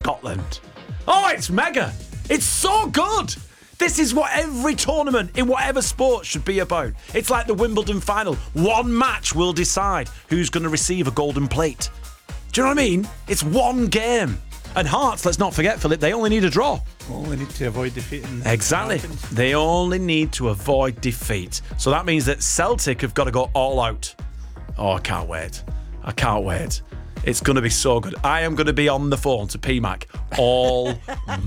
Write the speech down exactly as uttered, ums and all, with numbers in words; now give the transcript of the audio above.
Scotland. Oh, it's mega. It's so good. This is what every tournament in whatever sport should be about. It's like the Wimbledon final. One match will decide who's going to receive a golden plate. Do you know what I mean? It's one game. And Hearts, let's not forget, Philip, they only need a draw. Only need to avoid defeat. Exactly. They only need to avoid defeat. So that means that Celtic have got to go all out. Oh, I can't wait. I can't wait. It's going to be so good. I am going to be on the phone to P MAC all